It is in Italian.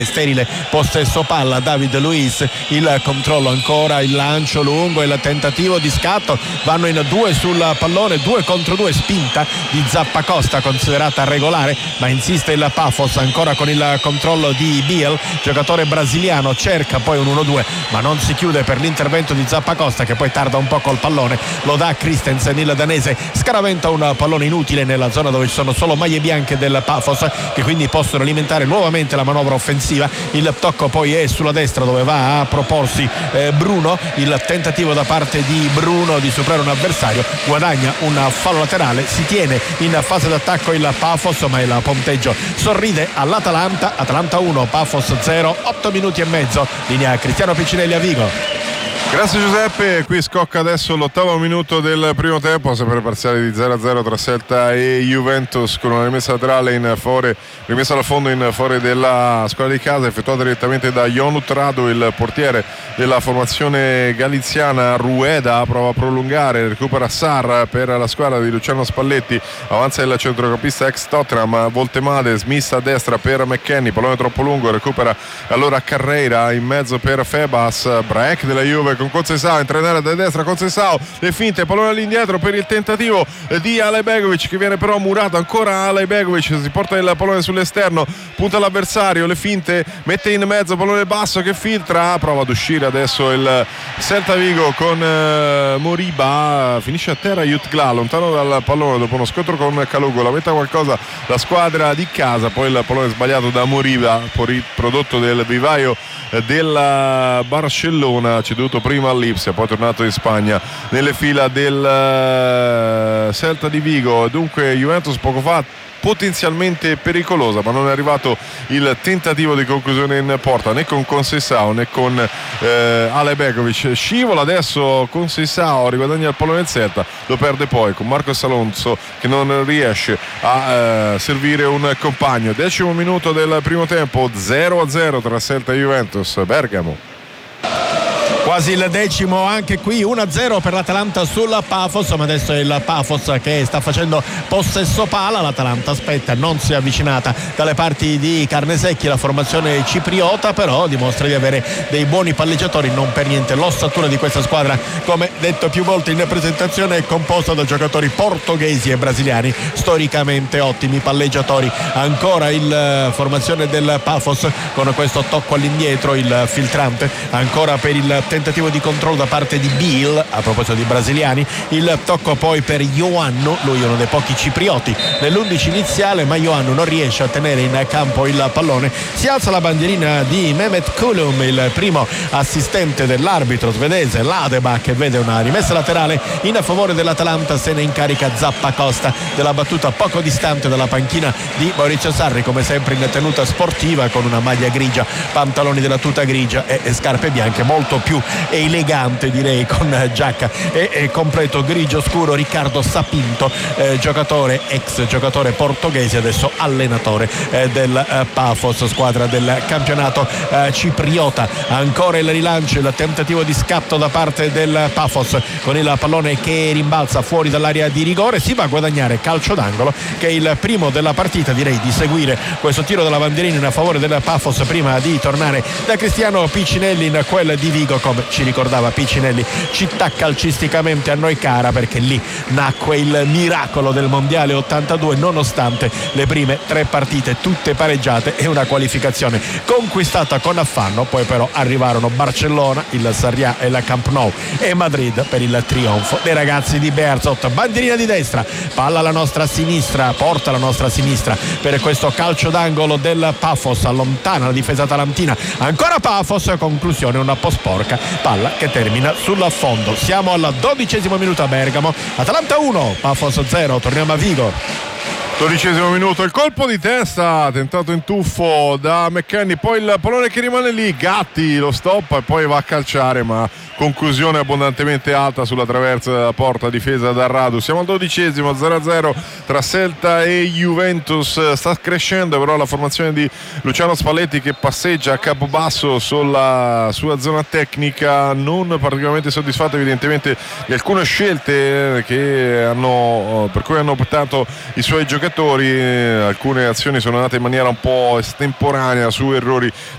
sterile possesso palla. David Luiz, il controllo ancora, il lancio lungo, il tentativo di scatto, vanno in due sul pallone, 2 contro 2, spinta di Zappacosta considerata regolare, ma insiste il Pafos ancora con il controllo di Biel, giocatore brasiliano, cerca poi un 1-2 ma non si chiude per l'intervento di Zappacosta, che poi tarda un po' col pallone, lo dà Christensen, il danese scaraventa un pallone inutile nella zona dove ci sono solo maglie bianche del Pafos, che quindi possono alimentare nuovamente la manovra offensiva. Il tocco poi è sulla destra dove va a proporsi Bruno, il tentativo da parte di Bruno di superare un avversario, guadagna un fallo laterale, si tiene in fase d'attacco il Pafos, ma il punteggio sorride all'Atalanta. Atalanta 1, Pafos 0, 8 minuti e mezzo, linea Cristiano Piccinelli a Vigo. Grazie Giuseppe, qui scocca adesso l'8° minuto del primo tempo, sempre parziale di 0-0 tra Celta e Juventus, con una rimessa laterale in favore, rimessa dal fondo in favore della squadra di casa, effettuata direttamente da Ionut Radu, il portiere della formazione galiziana. Rueda prova a prolungare, recupera Sarr per la squadra di Luciano Spalletti, avanza il centrocampista ex Tottenham, Voltemade, smissa a destra per McKennie, pallone troppo lungo, recupera allora Carreira in mezzo per Febas, break della Juve con Conceição, entra in area da destra Conceição, le finte, pallone all'indietro per il tentativo di Alejbegovic, che viene però murato ancora. Alejbegovic si porta il pallone sull'esterno, punta l'avversario, le finte, mette in mezzo, pallone basso che filtra, prova ad uscire adesso il Celta Vigo con Moriba, finisce a terra Jutgla, lontano dal pallone dopo uno scontro con Caloglu, lamenta qualcosa la squadra di casa, poi il pallone sbagliato da Moriba, prodotto del vivaio della Barcellona, ceduto prima all'Ipsia, poi tornato in Spagna nelle fila del Celta di Vigo. Dunque Juventus poco fa potenzialmente pericolosa, ma non è arrivato il tentativo di conclusione in porta né con Conceição né con Alejbegovic. Scivola adesso Conceição, riguadagna il pallone del Celta, lo perde poi con Marcos Alonso che non riesce a servire un compagno. 10° minuto del primo tempo, 0-0 tra Celta e Juventus. Bergamo. Quasi il 10° anche qui, 1-0 per l'Atalanta sul Pafos, ma adesso è il Pafos che sta facendo possesso palla. L'Atalanta aspetta, non si è avvicinata dalle parti di Carnesecchi la formazione cipriota, però dimostra di avere dei buoni palleggiatori. Non per niente l'ossatura di questa squadra, come detto più volte in presentazione, è composta da giocatori portoghesi e brasiliani, storicamente ottimi palleggiatori. Ancora il formazione del Pafos con questo tocco all'indietro, il filtrante, ancora per il tentativo di controllo da parte di Biel, a proposito di brasiliani, il tocco poi per Ioannou, lui è uno dei pochi ciprioti nell'11 iniziale, ma Ioannou non riesce a tenere in campo il pallone. Si alza la bandierina di Mehmet Kulum, il primo assistente dell'arbitro svedese Ladeba, che vede una rimessa laterale in favore dell'Atalanta. Se ne incarica Zappacosta della battuta poco distante dalla panchina di Maurizio Sarri, come sempre in tenuta sportiva, con una maglia grigia, pantaloni della tuta grigia e scarpe bianche, molto più elegante direi, con giacca e completo grigio scuro. Riccardo Sapinto, ex giocatore portoghese, adesso allenatore del Pafos, squadra del campionato cipriota. Ancora il rilancio, il tentativo di scatto da parte del Pafos con il pallone che rimbalza fuori dall'area di rigore. Si va a guadagnare calcio d'angolo, che è il primo della partita. Direi di seguire questo tiro della bandierina in favore del Pafos prima di tornare da Cristiano Piccinelli in quel di Vigo. Come ci ricordava Piccinelli, città calcisticamente a noi cara, perché lì nacque il miracolo del mondiale 82, nonostante le prime 3 partite tutte pareggiate e una qualificazione conquistata con affanno. Poi però arrivarono Barcellona, il Sarrià e la Camp Nou, e Madrid per il trionfo dei ragazzi di Bearzot. Bandierina di destra, palla alla nostra sinistra, porta alla nostra sinistra per questo calcio d'angolo del Pafos, allontana la difesa atalantina. Ancora Pafos, conclusione un po' sporca, palla che termina sul affondo. Siamo al 12° minuto a Bergamo, Atalanta 1, Pafos 0. Torniamo a Vigo. 12° minuto, il colpo di testa, tentato in tuffo da McKennie, poi il pallone che rimane lì, Gatti lo stoppa e poi va a calciare, ma conclusione abbondantemente alta sulla traversa della porta, difesa da Radu. Siamo al 12°, 0-0 tra Celta e Juventus. Sta crescendo però la formazione di Luciano Spalletti, che passeggia a capobasso sulla sua zona tecnica, non particolarmente soddisfatto evidentemente di alcune scelte per cui hanno optato i suoi giocatori. Alcune azioni sono andate in maniera un po' estemporanea su errori